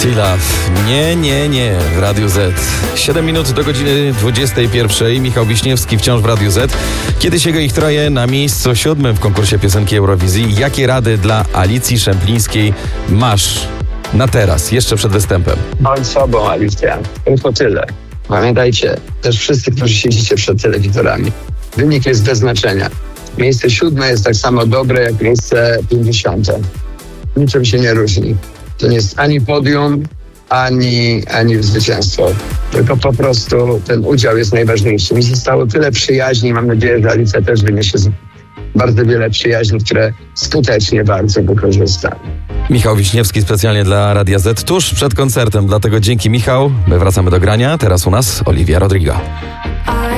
Still Love. Nie. W Radiu Z. 7 minut do godziny 21. Michał Wiśniewski wciąż w Radiu Z. Kiedyś ich troje na miejscu 7 w konkursie piosenki Eurowizji. Jakie rady dla Alicji Szemplińskiej masz na teraz, jeszcze przed występem? Bądź sobą, Alicja. Tylko tyle. Pamiętajcie, też wszyscy, którzy siedzicie przed telewizorami. Wynik jest bez znaczenia. Miejsce 7 jest tak samo dobre, jak miejsce 50. Niczym się nie różni. To nie jest ani podium, ani zwycięstwo. Tylko po prostu ten udział jest najważniejszy. Mi zostało tyle przyjaźni. Mam nadzieję, że Alicja też wyniesie bardzo wiele przyjaźni, które skutecznie bardzo wykorzysta. Michał Wiśniewski specjalnie dla Radia Z tuż przed koncertem. Dlatego dzięki, Michał. My wracamy do grania. Teraz u nas Olivia Rodrigo.